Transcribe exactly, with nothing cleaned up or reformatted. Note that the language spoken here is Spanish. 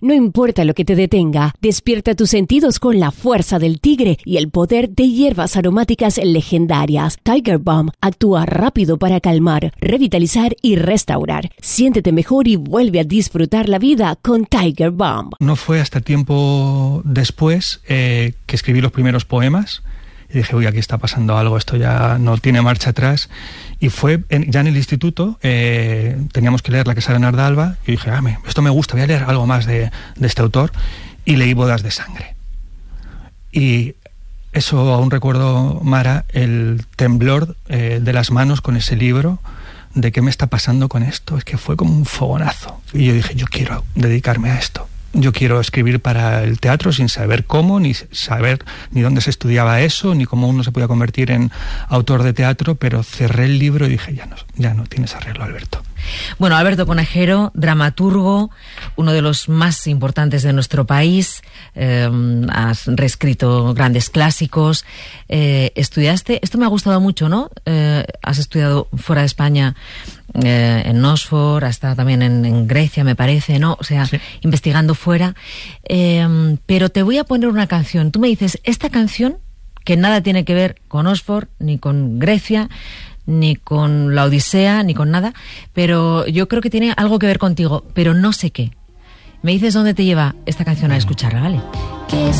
No importa lo que te detenga, despierta tus sentidos con la fuerza del tigre y el poder de hierbas aromáticas legendarias. Tiger Balm actúa rápido para calmar, revitalizar y restaurar. Siéntete mejor y vuelve a disfrutar la vida con Tiger Balm. No fue hasta tiempo después eh, que escribí los primeros poemas. Y dije, uy, aquí está pasando algo, esto ya no tiene marcha atrás. Y fue en, ya en el instituto, eh, teníamos que leer La Quesada de Narda-Alba, y dije, ah, me, esto me gusta, voy a leer algo más de, de este autor. Y leí Bodas de Sangre. Y eso aún recuerdo, Mara, el temblor eh, de las manos con ese libro, de qué me está pasando con esto. Es que fue como un fogonazo. Y yo dije, yo quiero dedicarme a esto. Yo quiero escribir para el teatro sin saber cómo, ni saber ni dónde se estudiaba eso, ni cómo uno se podía convertir en autor de teatro, pero cerré el libro y dije, ya no, ya no tienes arreglo, Alberto. Bueno, Alberto Conejero, dramaturgo, uno de los más importantes de nuestro país, eh, has reescrito grandes clásicos, eh, estudiaste, esto me ha gustado mucho, ¿no? Eh, has estudiado fuera de España, eh, en Oxford, has estado también en, en Grecia, me parece, ¿no? O sea, sí, investigando fuera. Eh, pero te voy a poner una canción. Tú me dices, esta canción, que nada tiene que ver con Oxford, ni con Grecia, ni con la Odisea, ni con nada, pero yo creo que tiene algo que ver contigo, pero no sé qué. Me dices dónde te lleva esta canción a escucharla, ¿vale? Que